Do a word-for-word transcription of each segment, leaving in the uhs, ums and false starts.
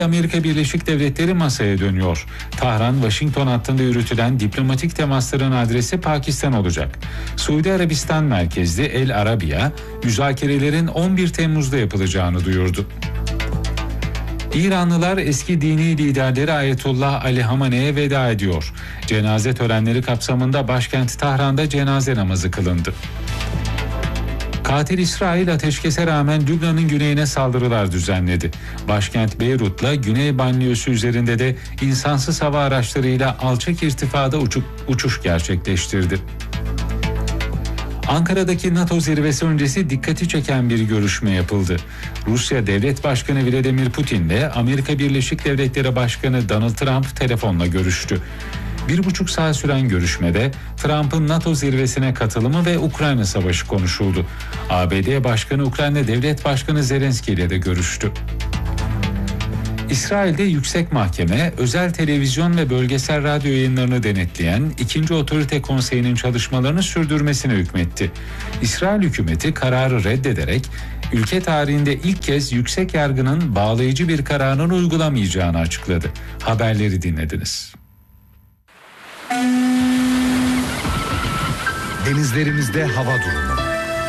Amerika Birleşik Devletleri masaya dönüyor. Tahran-Washington hattında yürütülen diplomatik temasların adresi Pakistan olacak. Suudi Arabistan merkezli El Arabiya, müzakerelerin on bir Temmuz'da yapılacağını duyurdu. İranlılar eski dini liderleri Ayetullah Ali Hamene'ye veda ediyor. Cenaze törenleri kapsamında başkent Tahran'da cenaze namazı kılındı. Katil İsrail ateşkese rağmen Lübnan'ın güneyine saldırılar düzenledi. Başkent Beyrut'la Güney Banliyösü üzerinde de insansız hava araçlarıyla alçak irtifada uçup, uçuş gerçekleştirdi. Ankara'daki NATO zirvesi öncesi dikkati çeken bir görüşme yapıldı. Rusya Devlet Başkanı Vladimir Putin ile Amerika Birleşik Devletleri Başkanı Donald Trump telefonla görüştü. Bir buçuk saat süren görüşmede Trump'ın NATO zirvesine katılımı ve Ukrayna Savaşı konuşuldu. A B D Başkanı Ukrayna Devlet Başkanı Zelenski ile de görüştü. İsrail'de Yüksek Mahkeme, özel televizyon ve bölgesel radyo yayınlarını denetleyen ikinci Otorite Konseyi'nin çalışmalarını sürdürmesine hükmetti. İsrail hükümeti kararı reddederek, ülke tarihinde ilk kez yüksek yargının bağlayıcı bir kararını uygulamayacağını açıkladı. Haberleri dinlediniz. Denizlerimizde hava durumu.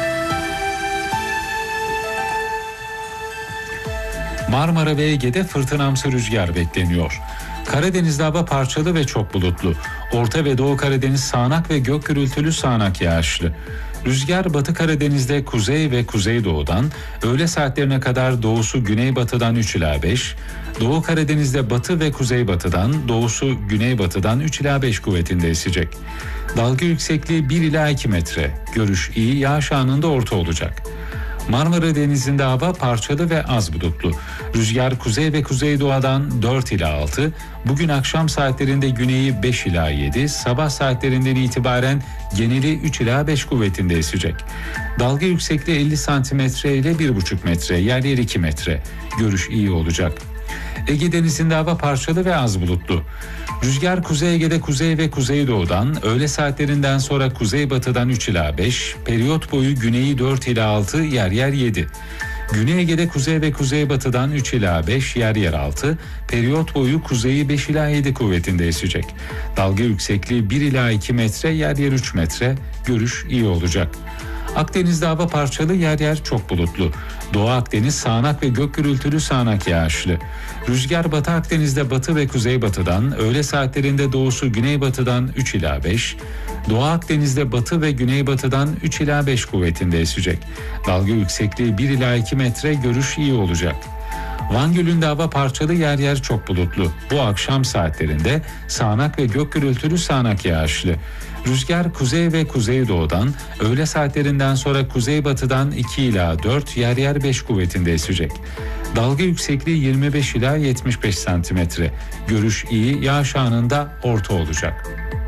Marmara ve Ege'de fırtınamsı rüzgar bekleniyor. Karadeniz'de hava parçalı ve çok bulutlu. Orta ve Doğu Karadeniz sağanak ve gök gürültülü sağanak yağışlı. Rüzgar Batı Karadeniz'de kuzey ve kuzeydoğudan, öğle saatlerine kadar doğusu güneybatıdan üç ila beş, Doğu Karadeniz'de batı ve kuzeybatıdan, doğusu güneybatıdan üç ila beş kuvvetinde esecek. Dalga yüksekliği bir ila iki metre. Görüş iyi, yağış anında orta olacak. Marmara Denizi'nde hava parçalı ve az bulutlu. Rüzgar kuzey ve kuzeydoğudan dört ila altı, bugün akşam saatlerinde güneyi beş ila yedi, sabah saatlerinden itibaren geneli üç ila beş kuvvetinde esecek. Dalga yüksekliği elli santimetre ile bir buçuk metre, yer yer iki metre. Görüş iyi olacak. Ege Denizi'nde hava parçalı ve az bulutlu. Rüzgar Kuzey Ege'de kuzey ve kuzeydoğudan, öğle saatlerinden sonra kuzeybatıdan üç ila beş, periyot boyu güneyi dört ila altı, yer yer yedi. Güney Ege'de kuzey ve kuzeybatıdan üç ila beş, yer yer altı, periyot boyu kuzeyi beş ila yedi kuvvetinde esecek. Dalga yüksekliği bir ila iki metre, yer yer üç metre, görüş iyi olacak. Akdeniz'de hava parçalı, yer yer çok bulutlu. Doğu Akdeniz sağanak ve gök gürültülü sağanak yağışlı. Rüzgar Batı Akdeniz'de batı ve kuzeybatıdan, öğle saatlerinde doğusu güneybatıdan üç ila beş, Doğu Akdeniz'de batı ve güneybatıdan üç ila beş kuvvetinde esecek. Dalga yüksekliği bir ila iki metre, görüş iyi olacak. Van Gölü'nde hava parçalı, yer yer çok bulutlu. Bu akşam saatlerinde sağanak ve gök gürültülü sağanak yağışlı. Rüzgar kuzey ve kuzeydoğudan, öğle saatlerinden sonra kuzeybatıdan iki ila dört, yer yer beş kuvvetinde esecek. Dalga yüksekliği yirmi beş ila yetmiş beş santimetre. Görüş iyi, yağış anında orta olacak.